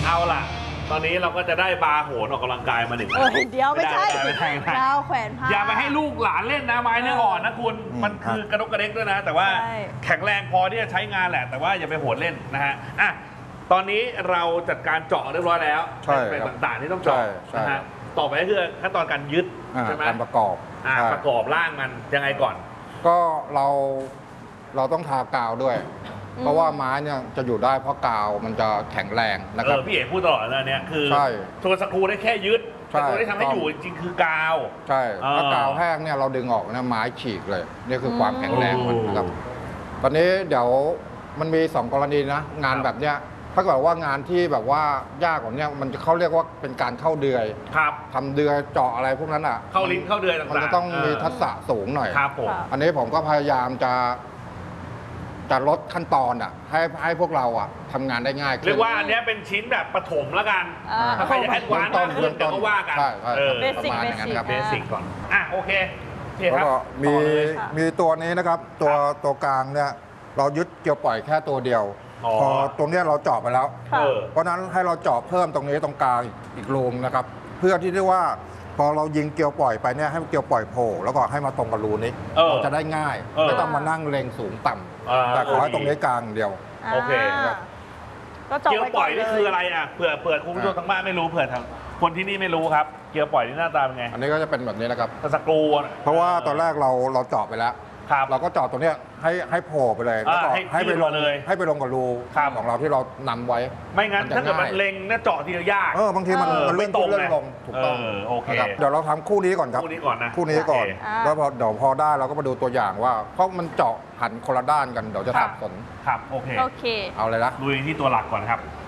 เอาล่ะตอนนี้เราก็จะได้บาร์โหนออกกำลังกายมาหนึ่งเดี๋ยวไม่ใช่ดาวแขวนผ้าอย่าไปให้ลูกหลานเล่นนะไม้เนื้ออ่อนนะคุณมันคือกระดกกระเด็กด้วยนะแต่ว่าแข็งแรงพอที่จะใช้งานแหละแต่ว่าอย่าไปโหดเล่นนะฮะอ่ะตอนนี้เราจัดการเจาะเรียบร้อยแล้วเป็นต่างๆที่ต้องเจาะนะฮะต่อไปก็คือขั้นตอนการยึดใช่ไหมการประกอบประกอบร่างมันยังไงก่อนก็เราต้องทากาวด้วยเพราะว่าไม้เนี่ยจะอยู่ได้เพราะกาวมันจะแข็งแรงนะครับพี่เอกพูดตลอดนะเนี่ยคือตัวสกรูได้แค่ยึดแต่ตัวที่ทำให้อยู่จริงๆคือกาวใช่ถ้ากาวแห้งเนี่ยเราดึงออกเนี่ยไม้ฉีกเลยนี่คือความแข็งแรงมันนะครับตอนนี้เดี๋ยวมันมี2 กรณีนะงานแบบเนี้ยถ้าเกิดว่างานที่แบบว่ายากกว่านี้มันเขาเรียกว่าเป็นการเข้าเดือยทำเดือยเจาะอะไรพวกนั้นอ่ะเข้าลิ้นเข้าเดือยต่างๆมันจะต้องมีทักษะสูงหน่อยครับผมอันนี้ผมก็พยายามจะลดขั้นตอนอ่ะให้พวกเราอ่ะทำงานได้ง่ายขึ้นเรียกว่าอันนี้เป็นชิ้นแบบปฐมแล้วกันถ้าใครจะแอดวานซ์มากขึ้นเดี๋ยวก็ว่ากันประมาณอย่างนั้นครับเบสิกก่อนโอเคแล้วก็มีตัวนี้นะครับตัวกลางเนี่ยเรายึดเกี่ยวปล่อยแค่ตัวเดียวพอตรงนี้เราเจาะไปแล้วเพราะนั้นให้เราเจาะเพิ่มตรงนี้ตรงกลางอีกรูมนะครับเพื่อที่เรียกว่าพอเรายิงเกลียวปล่อยไปเนี่ยให้เกลียวปล่อยโผล่แล้วก็ให้มาตรงกับรูนี้เราจะได้ง่ายไม่ต้องมานั่งเล็งสูงต่ำแต่ขอให้ตรงนี้กลางเดียวโอเคเกลียวปล่อยนี่คืออะไรอ่ะเผื่อคุณผู้ชมทางบ้านไม่รู้เผื่อทางคนที่นี่ไม่รู้ครับเกลียวปล่อยนี่หน้าตาเป็นไงอันนี้ก็จะเป็นแบบนี้นะครับสกรูเพราะว่าตอนแรกเราเจาะไปแล้วเราก็เจาะตรงนี้ให้โผล่ไปเลยแล้วก็ให้ไปลงกับรูของเราที่เรานำไว้ไม่งั้นถ้าเกิดมันเล็งเนี่ยเจาะทีเดียวยากบางทีมันเลื่อนลงถูกต้องโอเคเดี๋ยวเราทำคู่นี้ก่อนครับคู่นี้ก่อนนะคู่นี้ก่อนแล้วเดี๋ยวพอได้เราก็มาดูตัวอย่างว่าเพราะมันเจาะหันคนละด้านกันเดี๋ยวจะสับสนครับโอเคเอาเลยนะดูที่ตัวหลักก่อนครับ